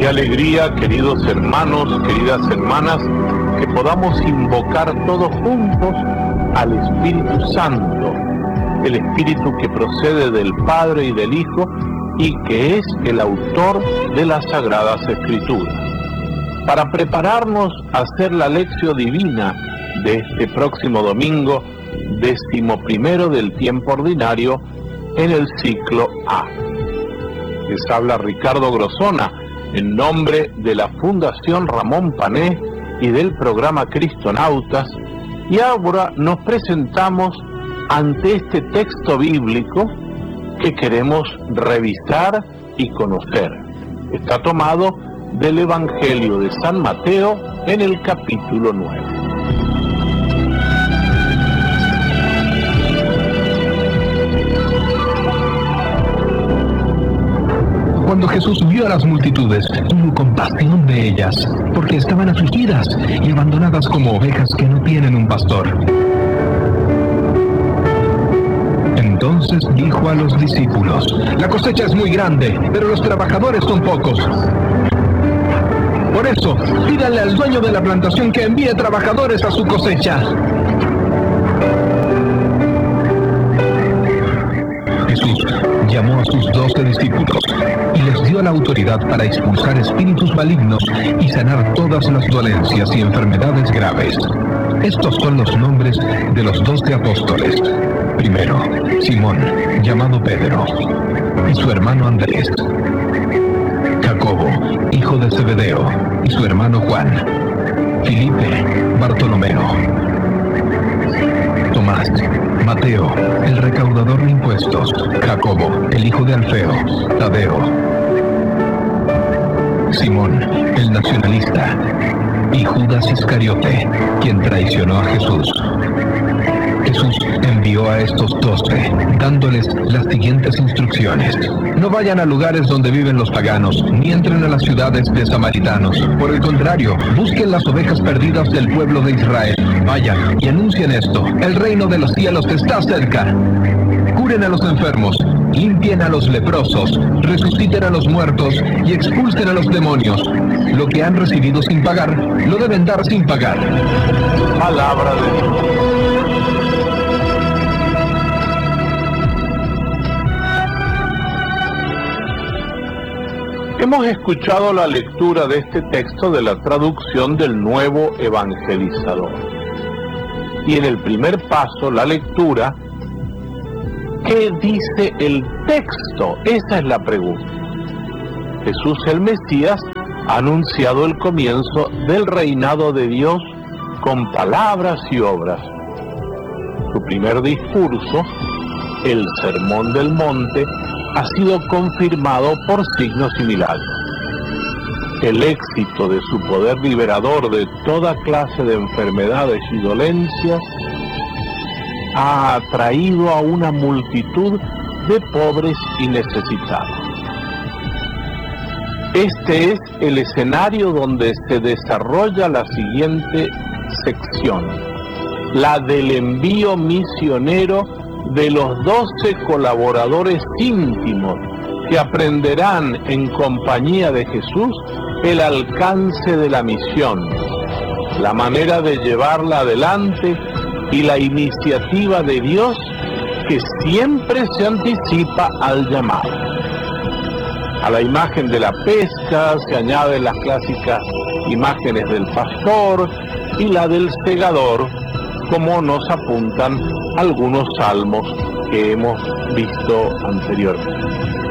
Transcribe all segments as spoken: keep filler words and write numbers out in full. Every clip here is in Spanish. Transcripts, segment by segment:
Qué alegría, queridos hermanos, queridas hermanas, que podamos invocar todos juntos al Espíritu Santo, el Espíritu que procede del Padre y del Hijo y que es el autor de las Sagradas Escrituras. Para prepararnos a hacer la lección divina de este próximo domingo, décimo primero del tiempo ordinario, en el ciclo A. Les habla Ricardo Grosona, en nombre de la Fundación Ramón Pané y del programa Cristonautas, y ahora nos presentamos ante este texto bíblico que queremos revisar y conocer. Está tomado del Evangelio de San Mateo en el capítulo nueve. Cuando Jesús vio a las multitudes, tuvo compasión de ellas, porque estaban afligidas y abandonadas como ovejas que no tienen un pastor. Entonces dijo a los discípulos: la cosecha es muy grande, pero los trabajadores son pocos. Por eso, pídanle al dueño de la plantación que envíe trabajadores a su cosecha. Jesús llamó a sus doce discípulos y les dio la autoridad para expulsar espíritus malignos y sanar todas las dolencias y enfermedades graves. Estos son los nombres de los doce apóstoles. Primero, Simón, llamado Pedro, y su hermano Andrés. Jacobo, hijo de Zebedeo, y su hermano Juan. Filipe, Bartolomeo. Tomás, Mateo, el recaudador de impuestos. Jacobo, el hijo de Alfeo. Tadeo. Simón, el nacionalista. Y Judas Iscariote, quien traicionó a Jesús. Jesús envió a estos doce, dándoles las siguientes instrucciones: no vayan a lugares donde viven los paganos, ni entren a las ciudades de samaritanos. Por el contrario, busquen las ovejas perdidas del pueblo de Israel. Vayan y anuncien esto: el reino de los cielos está cerca. Curen a los enfermos, limpien a los leprosos, resuciten a los muertos y expulsen a los demonios. Lo que han recibido sin pagar, lo deben dar sin pagar. Palabra de Dios. Hemos escuchado la lectura de este texto de la traducción del Nuevo Evangelizador. Y en el primer paso, la lectura, ¿qué dice el texto? Esa es la pregunta. Jesús el Mesías ha anunciado el comienzo del reinado de Dios con palabras y obras. Su primer discurso, el Sermón del Monte, ha sido confirmado por signos y milagros. El éxito de su poder liberador de toda clase de enfermedades y dolencias ha atraído a una multitud de pobres y necesitados. Este es el escenario donde se desarrolla la siguiente sección, la del envío misionero de los doce colaboradores íntimos que aprenderán en compañía de Jesús el alcance de la misión, la manera de llevarla adelante y la iniciativa de Dios que siempre se anticipa al llamado. A la imagen de la pesca se añaden las clásicas imágenes del pastor y la del segador, como nos apuntan algunos salmos que hemos visto anteriormente.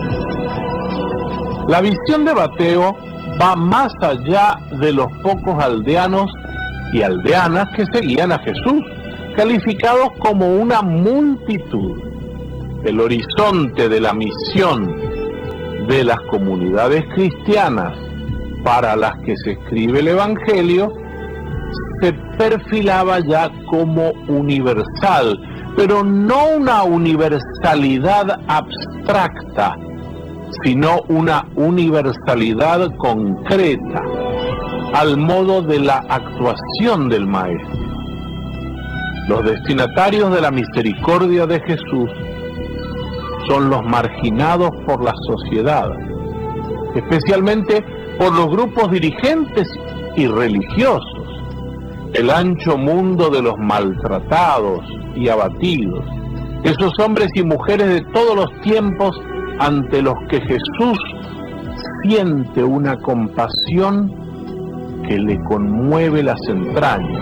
La visión de Mateo va más allá de los pocos aldeanos y aldeanas que seguían a Jesús, calificados como una multitud. El horizonte de la misión de las comunidades cristianas para las que se escribe el Evangelio se perfilaba ya como universal, pero no una universalidad abstracta, sino una universalidad concreta, al modo de la actuación del Maestro. Los destinatarios de la misericordia de Jesús son los marginados por la sociedad, especialmente por los grupos dirigentes y religiosos, el ancho mundo de los maltratados y abatidos, esos hombres y mujeres de todos los tiempos ante los que Jesús siente una compasión que le conmueve las entrañas,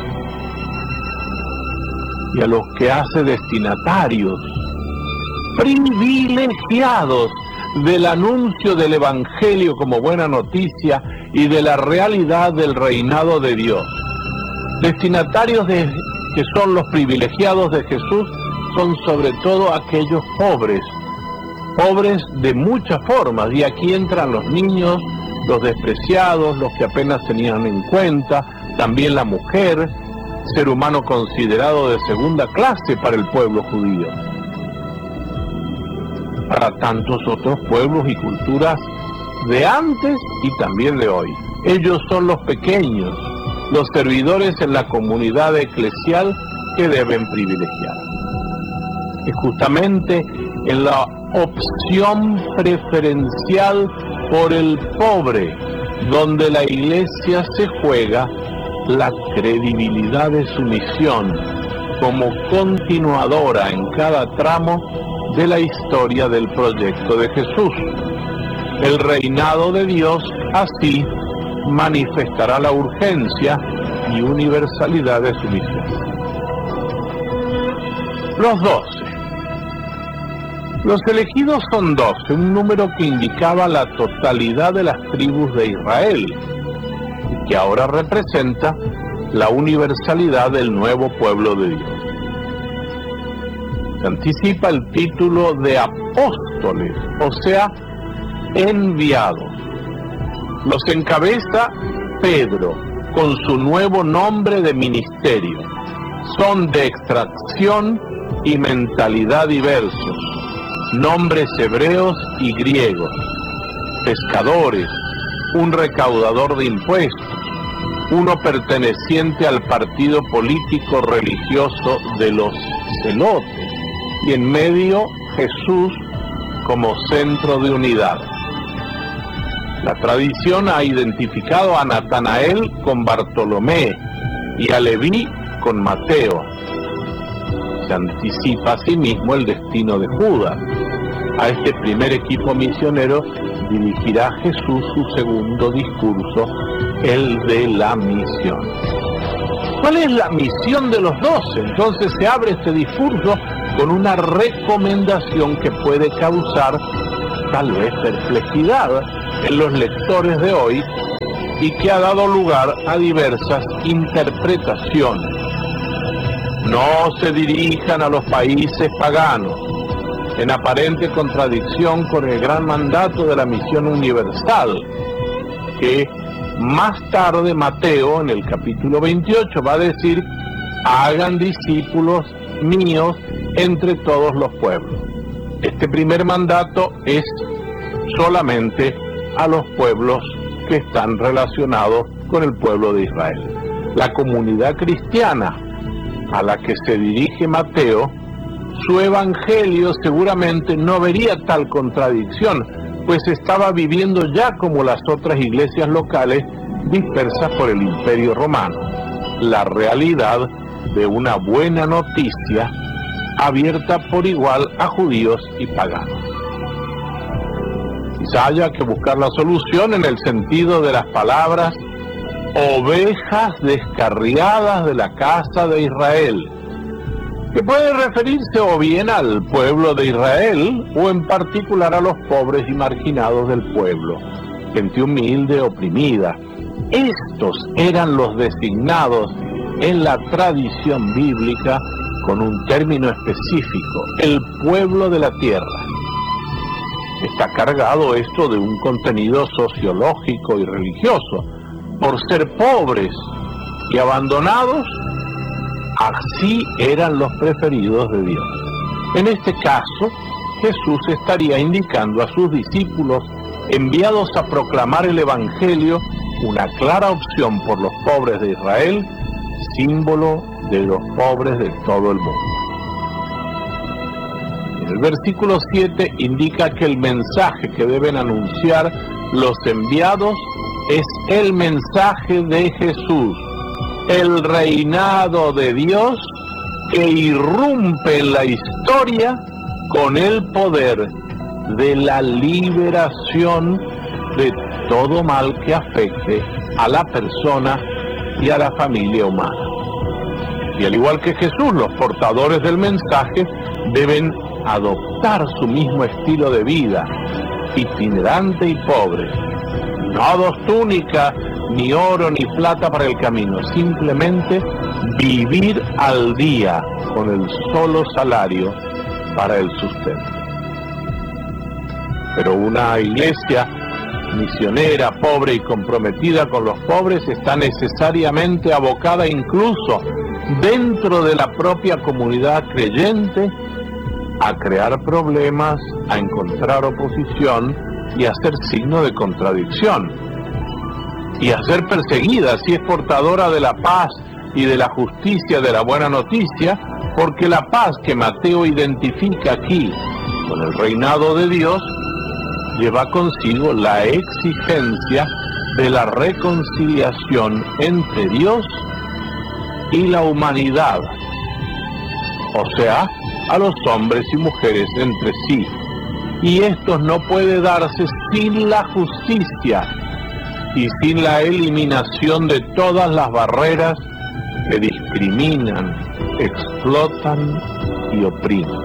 y a los que hace destinatarios privilegiados del anuncio del Evangelio como buena noticia y de la realidad del reinado de Dios. Destinatarios de, que son los privilegiados de Jesús son sobre todo aquellos pobres, pobres de muchas formas, y aquí entran los niños, los despreciados, los que apenas tenían en cuenta, también la mujer, ser humano considerado de segunda clase para el pueblo judío, para tantos otros pueblos y culturas de antes y también de hoy. Ellos son los pequeños, los servidores en la comunidad eclesial que deben privilegiar. Es justamente en la opción preferencial por el pobre donde la Iglesia se juega la credibilidad de su misión como continuadora en cada tramo de la historia del proyecto de Jesús. El reinado de Dios así manifestará la urgencia y universalidad de su misión. Los doce. Los elegidos son doce, un número que indicaba la totalidad de las tribus de Israel, y que ahora representa la universalidad del nuevo pueblo de Dios. Se anticipa el título de apóstoles, o sea, enviados. Los encabeza Pedro, con su nuevo nombre de ministerio. Son de extracción y mentalidad diversos, nombres hebreos y griegos, pescadores, un recaudador de impuestos, uno perteneciente al partido político religioso de los celotes, y en medio Jesús como centro de unidad. La tradición ha identificado a Natanael con Bartolomé y a Leví con Mateo. Se anticipa asimismo el destino de Judas. A este primer equipo misionero dirigirá Jesús su segundo discurso, el de la misión. ¿Cuál es la misión de los doce? Entonces se abre este discurso con una recomendación que puede causar tal vez perplejidad en los lectores de hoy y que ha dado lugar a diversas interpretaciones. No se dirijan a los países paganos, en aparente contradicción con el gran mandato de la misión universal, que más tarde Mateo, en el capítulo veintiocho, va a decir: hagan discípulos míos entre todos los pueblos. Este primer mandato es solamente a los pueblos que están relacionados con el pueblo de Israel. La comunidad cristiana a la que se dirige Mateo, su evangelio seguramente no vería tal contradicción, pues estaba viviendo ya como las otras iglesias locales dispersas por el Imperio Romano, la realidad de una buena noticia abierta por igual a judíos y paganos. Quizá haya que buscar la solución en el sentido de las palabras ovejas descarriadas de la casa de Israel, que puede referirse o bien al pueblo de Israel o en particular a los pobres y marginados del pueblo, gente humilde, oprimida. Estos eran los designados en la tradición bíblica con un término específico: el pueblo de la tierra. Está cargado esto de un contenido sociológico y religioso. Por ser pobres y abandonados, así eran los preferidos de Dios. En este caso, Jesús estaría indicando a sus discípulos enviados a proclamar el Evangelio una clara opción por los pobres de Israel, símbolo de los pobres de todo el mundo. En el versículo siete indica que el mensaje que deben anunciar los enviados es el mensaje de Jesús, el reinado de Dios que irrumpe en la historia con el poder de la liberación de todo mal que afecte a la persona y a la familia humana. Y al igual que Jesús, los portadores del mensaje deben adoptar su mismo estilo de vida, itinerante y pobre. No dos túnicas, ni oro, ni plata para el camino, simplemente vivir al día con el solo salario para el sustento. Pero una iglesia misionera, pobre y comprometida con los pobres está necesariamente abocada incluso dentro de la propia comunidad creyente a crear problemas, a encontrar oposición y a ser signo de contradicción y a ser perseguida si es portadora de la paz y de la justicia, de la buena noticia, porque la paz que Mateo identifica aquí con el reinado de Dios lleva consigo la exigencia de la reconciliación entre Dios y la humanidad, o sea, a los hombres y mujeres entre sí. Y esto no puede darse sin la justicia y sin la eliminación de todas las barreras que discriminan, explotan y oprimen.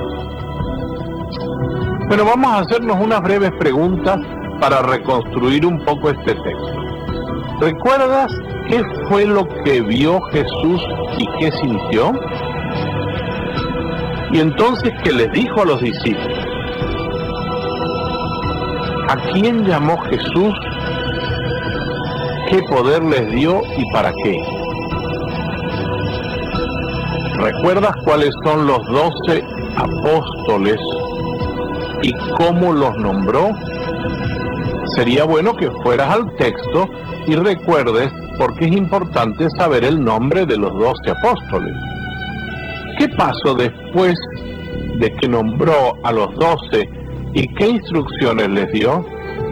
Bueno, vamos a hacernos unas breves preguntas para reconstruir un poco este texto. ¿Recuerdas qué fue lo que vio Jesús y qué sintió? Y entonces, ¿qué les dijo a los discípulos? ¿A quién llamó Jesús? ¿Qué poder les dio y para qué? ¿Recuerdas cuáles son los doce apóstoles y cómo los nombró? Sería bueno que fueras al texto y recuerdes porque es importante saber el nombre de los doce apóstoles. ¿Qué pasó después de que nombró a los doce y qué instrucciones les dio?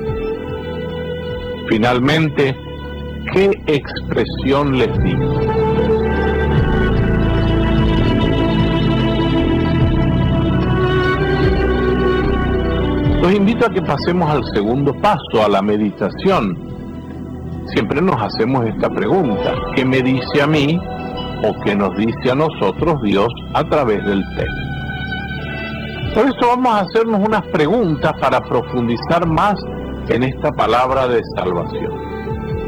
Finalmente, ¿qué expresión les dio? Los invito a que pasemos al segundo paso, a la meditación. Siempre nos hacemos esta pregunta: ¿qué me dice a mí o qué nos dice a nosotros Dios a través del texto? Por eso vamos a hacernos unas preguntas para profundizar más en esta palabra de salvación.